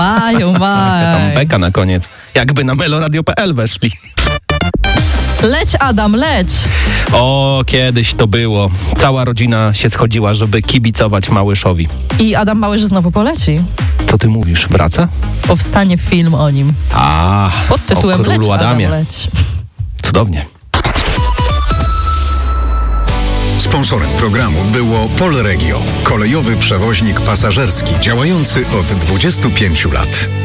Mają. Tam beka na koniec. Jakby na meloradio.pl weszli. Leć, Adam, leć. O, kiedyś to było. Cała rodzina się schodziła, żeby kibicować Małyszowi. I Adam Małysz znowu poleci. Co ty mówisz? Wraca? Powstanie film o nim. Pod tytułem o królu Leć, Adamie. Adam, leć. Cudownie. Sponsorem programu było Polregio, kolejowy przewoźnik pasażerski działający od 25 lat.